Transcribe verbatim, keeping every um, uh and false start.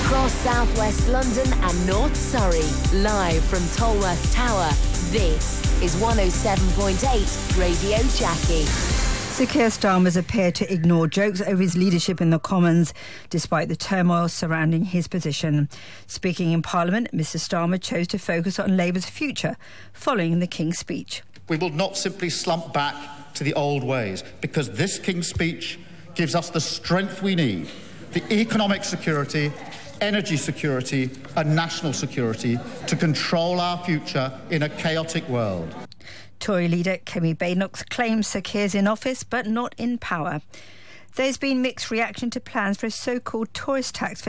Across southwest London and North Surrey, live from Tolworth Tower, this is one oh seven point eight Radio Jackie. Sir Keir Starmer's appeared to ignore jokes over his leadership in the Commons, despite the turmoil surrounding his position. Speaking in Parliament, Mr Starmer chose to focus on Labour's future, following the King's speech. We will not simply slump back to the old ways, because this King's speech gives us the strength we need, the economic security, energy security and national security to control our future in a chaotic world. Tory leader Kemi Badenoch claims Sir Keir's in office but not in power. There's been mixed reaction to plans for a so-called tourist tax for